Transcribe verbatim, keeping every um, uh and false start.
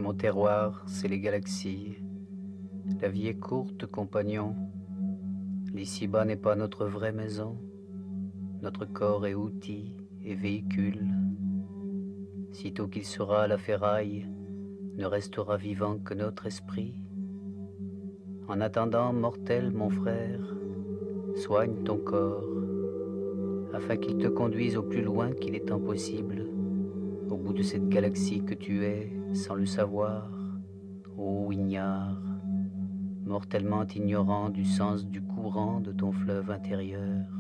Mon terroir, c'est les galaxies. La vie est courte, compagnon. L'ici-bas n'est pas notre vraie maison. Notre corps est outil et véhicule. Sitôt qu'il sera à la ferraille, ne restera vivant que notre esprit. En attendant, mortel, mon frère, soigne ton corps, afin qu'il te conduise au plus loin qu'il est impossible, au bout de cette galaxie que tu es, sans le savoir, ô ignare, mortellement ignorant du sens du courant de ton fleuve intérieur.